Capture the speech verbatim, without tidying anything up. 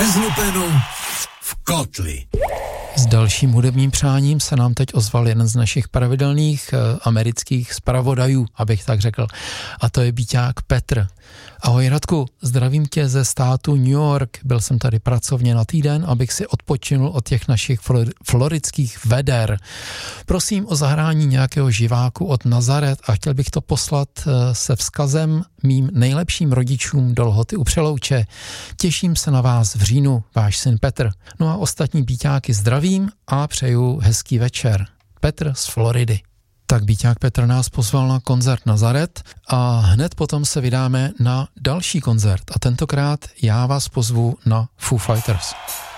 Bez lupenu v kotli. S dalším hudebním přáním se nám teď ozval jeden z našich pravidelných eh, amerických zpravodajů, abych tak řekl. A to je býťák Petr. Ahoj Radku, zdravím tě ze státu New York. Byl jsem tady pracovně na týden, abych si odpočinul od těch našich flor- floridských veder. Prosím o zahrání nějakého živáku od Nazaret a chtěl bych to poslat eh, se vzkazem mým nejlepším rodičům do Lhoty u Přelouče. Těším se na vás v říjnu, váš syn Petr. No a ostatní býťáky zdravím a přeju hezký večer. Petr z Floridy. Tak býťák Petr nás pozval na koncert Nazaret a hned potom se vydáme na další koncert a tentokrát já vás pozvu na Foo Fighters.